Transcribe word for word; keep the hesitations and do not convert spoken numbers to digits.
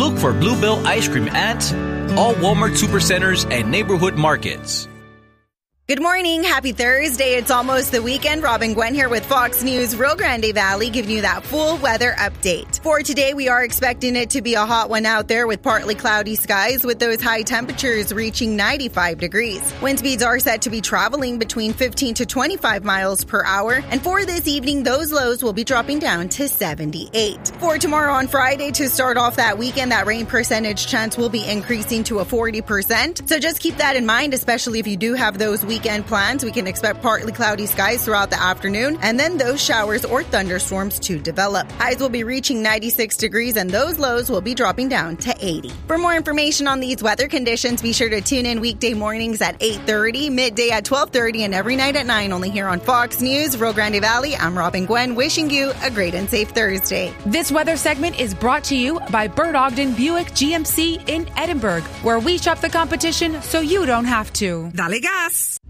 Look for Bluebell Ice Cream at all Walmart Supercenters and neighborhood markets. Good morning. Happy Thursday. It's almost the weekend. Robin Gwen here with Fox News Rio Grande Valley giving you that full weather update. For today, we are expecting it to be a hot one out there with partly cloudy skies with those high temperatures reaching ninety-five degrees. Wind speeds are set to be traveling between fifteen to twenty-five miles per hour. And for this evening, those lows will be dropping down to seventy-eight. For tomorrow on Friday, to start off that weekend, that rain percentage chance will be increasing to a forty percent. So just keep that in mind, especially if you do have those weekend plans. We can expect partly cloudy skies throughout the afternoon and then those showers or thunderstorms to develop. Highs will be reaching ninety-six degrees and those lows will be dropping down to eighty. For more information on these weather conditions, be sure to tune in weekday mornings at eight thirty, midday at twelve thirty, and every night at nine only here on Fox News Rio Grande Valley. I'm Robin Gwen wishing you a great and safe Thursday. This weather segment is brought to you by Bert Ogden Buick G M C in Edinburgh, where we shop the competition so you don't have to. Dale gas!